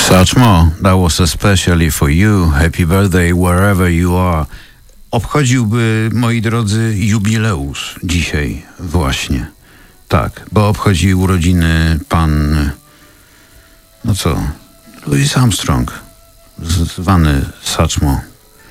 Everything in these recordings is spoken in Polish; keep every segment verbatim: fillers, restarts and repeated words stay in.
Satchmo, that was especially for you. Happy birthday wherever you are. Obchodziłby, moi drodzy, jubileusz dzisiaj właśnie. Tak, bo obchodzi urodziny pan, no co, Louis Armstrong, zwany Satchmo.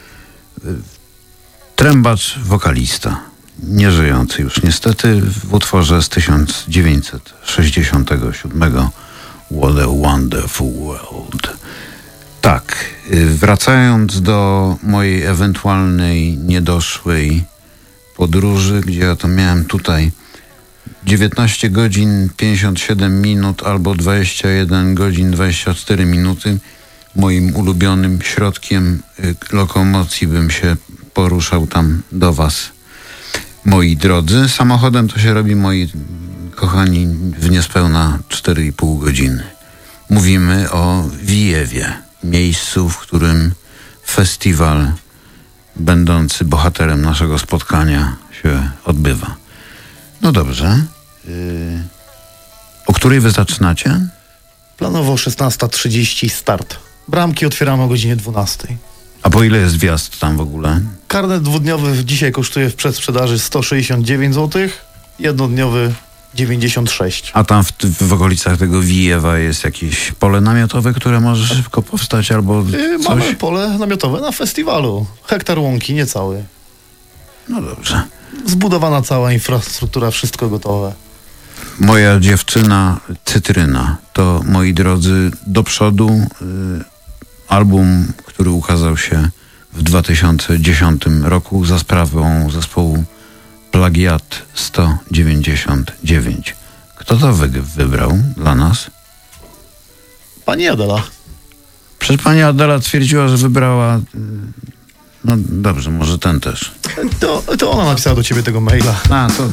Trębacz, wokalista, nieżyjący już niestety, w utworze z tysiąc dziewięćset sześćdziesiątego siódmego What a Wonderful World. Tak, wracając do mojej ewentualnej niedoszłej podróży, gdzie ja to miałem tutaj dziewiętnaście godzin pięćdziesiąt siedem minut albo dwadzieścia jeden godzin dwadzieścia cztery minuty, moim ulubionym środkiem lokomocji bym się poruszał tam do was, moi drodzy. Samochodem to się robi, moi kochani, w niespełna cztery i pół godziny. Mówimy o Wijewie, miejscu, w którym festiwal będący bohaterem naszego spotkania się odbywa. No dobrze. Yy, o której wy zaczynacie? Planowo szesnasta trzydzieści start. Bramki otwieramy o godzinie dwunastej. A po ile jest wjazd tam w ogóle? Karnet dwudniowy dzisiaj kosztuje w przedsprzedaży sto sześćdziesiąt dziewięć złotych, jednodniowy dziewięćdziesiąt sześć. A tam w, w okolicach tego Wijewa jest jakieś pole namiotowe, które może szybko powstać albo Yy, coś? mamy pole namiotowe na festiwalu. Hektar łąki, niecały. No dobrze. Zbudowana cała infrastruktura, wszystko gotowe. Moja dziewczyna Cytryna to, moi drodzy, do przodu y, album, który ukazał się w dwa tysiące dziesiątym roku za sprawą zespołu Plagiat sto dziewięćdziesiąt dziewięć. Kto to wy, wybrał dla nas? Pani Adela. Przecież pani Adela twierdziła, że wybrała... Y, no dobrze, może ten też. To, to ona napisała do ciebie tego maila. A, to